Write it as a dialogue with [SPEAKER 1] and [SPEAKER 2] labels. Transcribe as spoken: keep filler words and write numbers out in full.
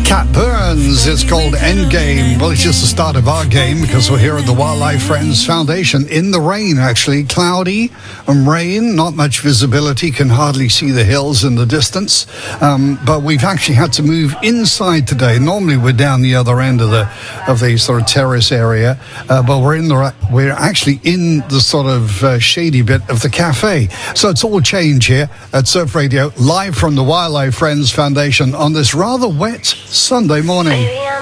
[SPEAKER 1] Cat Burns. It's called Endgame. Well, it's just the start of our game because we're here at the Wildlife Friends Foundation in the rain, actually. Cloudy and rain, not much visibility, can hardly see the hills in the distance. Um, but we've actually had to move inside today. Normally we're down the other end of the of the sort of terrace area, uh, but we're in the we're actually in the sort of uh, shady bit of the cafe. So it's all change here at Surf Radio, live from the Wildlife Friends Foundation on this rather wet Sunday morning.